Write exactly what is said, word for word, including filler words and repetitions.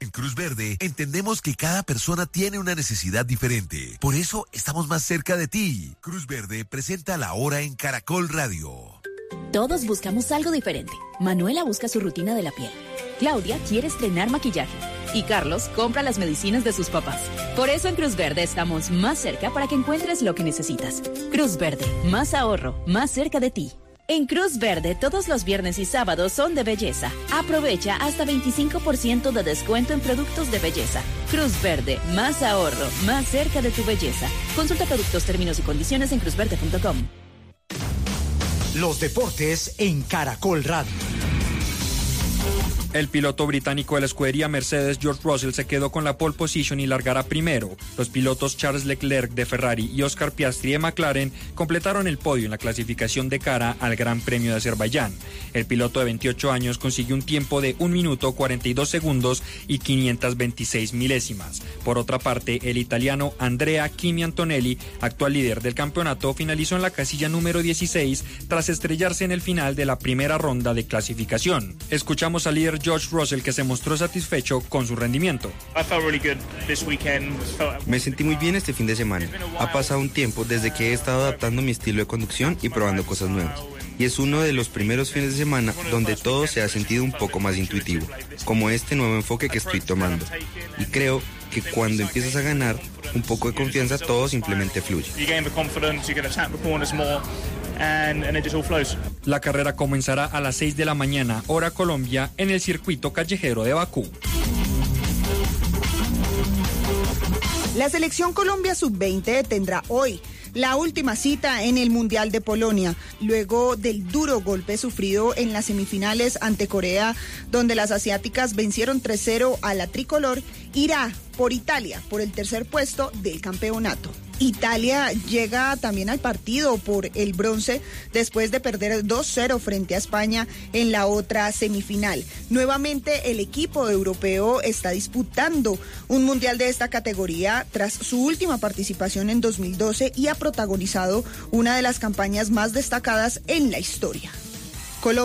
En Cruz Verde entendemos que cada persona tiene una necesidad diferente. Por eso estamos más cerca de ti. Cruz Verde presenta La Hora en Caracol Radio. Todos buscamos algo diferente. Manuela busca su rutina de la piel. Claudia quiere estrenar maquillaje. Y Carlos compra las medicinas de sus papás. Por eso en Cruz Verde estamos más cerca para que encuentres lo que necesitas. Cruz Verde, más ahorro, más cerca de ti. En Cruz Verde, todos los viernes y sábados son de belleza. Aprovecha hasta veinticinco por ciento de descuento en productos de belleza. Cruz Verde, más ahorro, más cerca de tu belleza. Consulta productos, términos y condiciones en cruz verde punto com. Los deportes en Caracol Radio. El piloto británico de la escudería Mercedes, George Russell, se quedó con la pole position y largará primero. Los pilotos Charles Leclerc de Ferrari y Oscar Piastri de McLaren completaron el podio en la clasificación de cara al Gran Premio de Azerbaiyán. El piloto de veintiocho años consiguió un tiempo de un minuto cuarenta y dos segundos y quinientas veintiséis milésimas. Por otra parte, el italiano Andrea Kimi Antonelli, actual líder del campeonato, finalizó en la casilla número dieciséis tras estrellarse en el final de la primera ronda de clasificación. Escuchamos al líder George Russell, que se mostró satisfecho con su rendimiento. Me sentí muy bien este fin de semana. Ha pasado un tiempo desde que he estado adaptando mi estilo de conducción y probando cosas nuevas. Y es uno de los primeros fines de semana donde todo se ha sentido un poco más intuitivo, como este nuevo enfoque que estoy tomando. Y creo que cuando empiezas a ganar un poco de confianza, todo simplemente fluye. La carrera comenzará a las seis de la mañana, hora Colombia, en el circuito callejero de Bakú. La selección Colombia sub veinte tendrá hoy la última cita en el Mundial de Polonia, luego del duro golpe sufrido en las semifinales ante Corea, donde las asiáticas vencieron tres cero a la tricolor. Irá por Italia, por el tercer puesto del campeonato. Italia llega también al partido por el bronce después de perder dos cero frente a España en la otra semifinal. Nuevamente el equipo europeo está disputando un mundial de esta categoría tras su última participación en dos mil doce y ha protagonizado una de las campañas más destacadas en la historia.